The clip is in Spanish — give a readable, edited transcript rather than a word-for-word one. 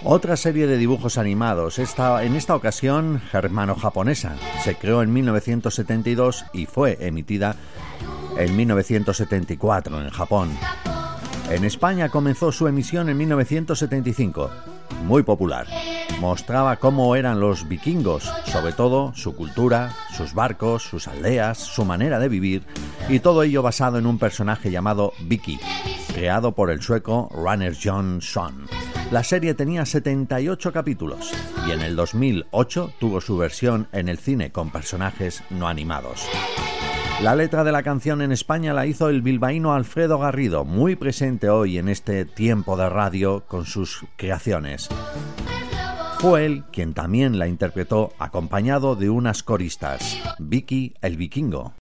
Otra serie de dibujos animados, en esta ocasión germano-japonesa. Se creó en 1972 y fue emitida en 1974 en Japón. En España comenzó su emisión en 1975. Muy popular. Mostraba cómo eran los vikingos, sobre todo su cultura, sus barcos, sus aldeas, su manera de vivir, y todo ello basado en un personaje llamado Vicky, creado por el sueco Runar Jonsson. La serie tenía 78 capítulos y en el 2008 tuvo su versión en el cine con personajes no animados. La letra de la canción en España la hizo el bilbaíno Alfredo Garrido, muy presente hoy en este tiempo de radio con sus creaciones. Fue él quien también la interpretó acompañado de unas coristas, Vicky el Vikingo.